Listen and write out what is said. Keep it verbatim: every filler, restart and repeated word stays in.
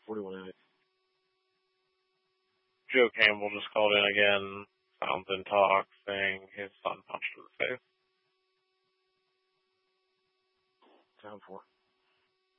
forty-one minutes. Joe Campbell just called in again. Sounds in talk, saying his son punched him in the face. Time for